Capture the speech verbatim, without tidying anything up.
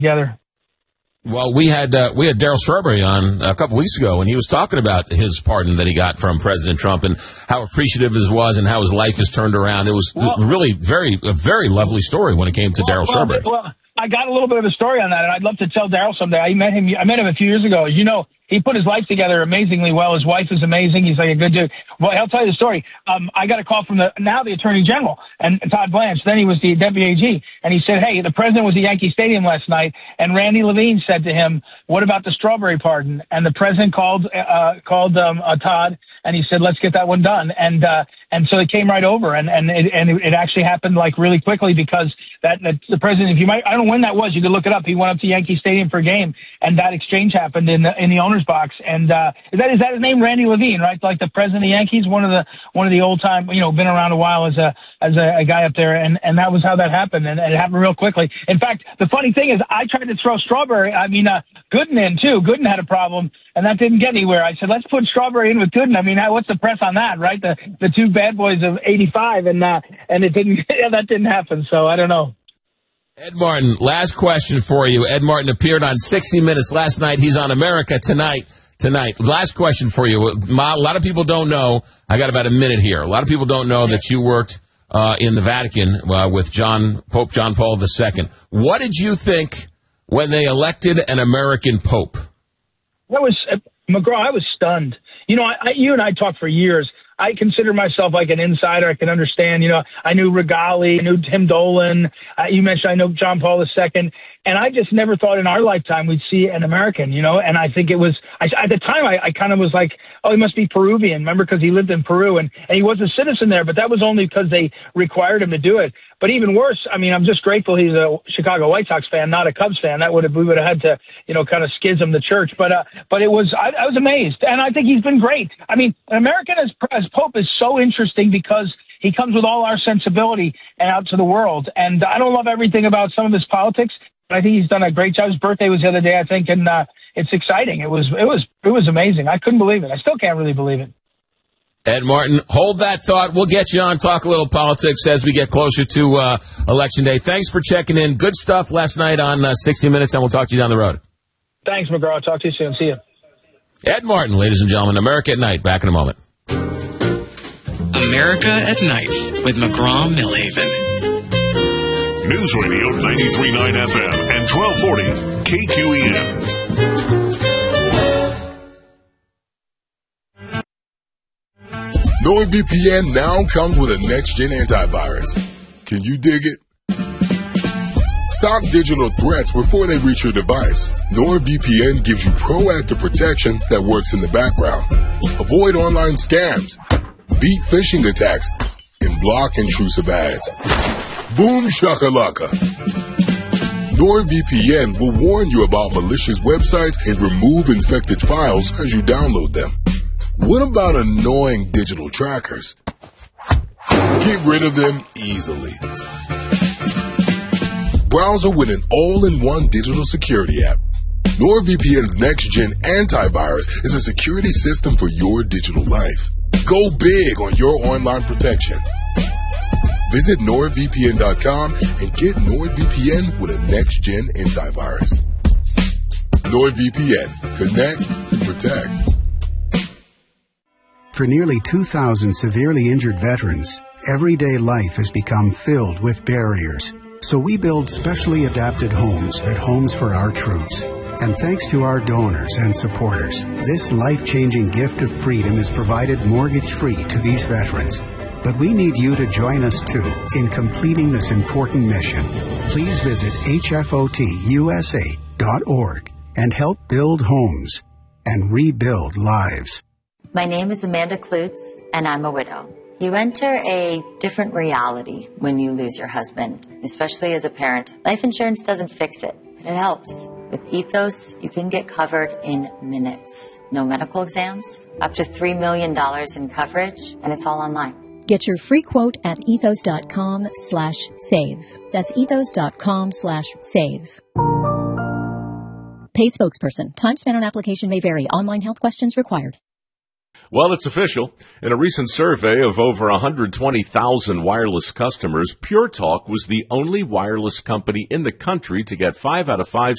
together. Well, we had uh, we had Darryl Strawberry on a couple weeks ago, and he was talking about his pardon that he got from President Trump and how appreciative his was and how his life has turned around. It was well, really very a very lovely story when it came to well, Darryl Strawberry. Well, I got a little bit of a story on that, and I'd love to tell Darryl someday. I met him. I met him a few years ago. As you know, he put his life together amazingly well. His wife is amazing. He's like a good dude. Well, I'll tell you the story. Um, I got a call from the now the Attorney General and Todd Blanche. Then he was the Deputy A G, and he said, "Hey, the president was at Yankee Stadium last night, and Randy Levine said to him, 'What about the Strawberry pardon?' And the president called uh, called um, uh, Todd, and he said, 'Let's get that one done.' And uh, and so it came right over, and and it, and it actually happened like really quickly because that, that the president, if you might, I don't know when that was. You could look it up. He went up to Yankee Stadium for a game, and that exchange happened in the in the owner's box. And uh, is that is that his name, Randy Levine, right? Like the president of the Yankees, one of the one of the old time, you know, been around a while as a as a, a guy up there, and and that was how that happened, and, and it happened real quickly. In fact, the funny thing is, I tried to throw Strawberry, I mean uh, Gooden in too. Gooden had a problem, and that didn't get anywhere. I said, let's put Strawberry in with Gooden. I mean, what's the press on that, right? The the two bad boys of eighty-five, and uh, and it didn't yeah, that didn't happen. So I don't know. Ed Martin, last question for you. Ed Martin appeared on sixty minutes last night. He's on America Tonight. Tonight. Last question for you. A lot of people don't know. I got about a minute here. A lot of people don't know that you worked uh, in the Vatican uh, with John Pope John Paul the Second. What did you think when they elected an American Pope? That was uh, McGraw. I was stunned. You know, I, I, you and I talked for years. I consider myself like an insider. I can understand, you know, I knew Regali, I knew Tim Dolan. Uh, you mentioned I know John Paul the Second. And I just never thought in our lifetime we'd see an American, you know, and I think it was, I, at the time, I, I kind of was like, oh, he must be Peruvian, remember, because he lived in Peru, and, and he was a citizen there, but that was only because they required him to do it. But even worse, I mean, I'm just grateful he's a Chicago White Sox fan, not a Cubs fan. That would have, we would have had to, you know, kind of schism the church. But, uh, but it was, I, I was amazed, and I think he's been great. I mean, an American as, as Pope is so interesting because he comes with all our sensibility and out to the world. And I don't love everything about some of his politics. I think he's done a great job. His birthday was the other day, I think, and uh, it's exciting. It was, it was, it was amazing. I couldn't believe it. I still can't really believe it. Ed Martin, hold that thought. We'll get you on, talk a little politics as we get closer to uh, Election Day. Thanks for checking in. Good stuff last night on uh, sixty minutes, and we'll talk to you down the road. Thanks, McGraw. I'll talk to you soon. See you. Ed Martin, ladies and gentlemen, America at Night. Back in a moment. America at Night with McGraw Millhaven. News Radio ninety-three point nine F M and twelve forty K Q E N. NordVPN now comes with a next-gen antivirus. Can you dig it? Stop digital threats before they reach your device. NordVPN gives you proactive protection that works in the background. Avoid online scams, beat phishing attacks, and block intrusive ads. Boom shakalaka. NordVPN will warn you about malicious websites and remove infected files as you download them. What about annoying digital trackers? Get rid of them easily. Browser with an all-in-one digital security app. NordVPN's next-gen antivirus is a security system for your digital life. Go big on your online protection. Visit Nord V P N dot com and get NordVPN with a next-gen antivirus. NordVPN. Connect, protect. For nearly two thousand severely injured veterans, everyday life has become filled with barriers. So we build specially adapted homes at Homes for Our Troops. And thanks to our donors and supporters, this life-changing gift of freedom is provided mortgage-free to these veterans. But we need you to join us, too, in completing this important mission. Please visit H F O T U S A dot org and help build homes and rebuild lives. My name is Amanda Klutz, and I'm a widow. You enter a different reality when you lose your husband, especially as a parent. Life insurance doesn't fix it, but it helps. With Ethos, you can get covered in minutes. No medical exams, up to three million dollars in coverage, and it's all online. Get your free quote at ethos.com slash save. That's ethos.com slash save. Paid spokesperson. Time spent on application may vary. Online health questions required. Well, it's official. In a recent survey of over one hundred twenty thousand wireless customers, Pure Talk was the only wireless company in the country to get five out of five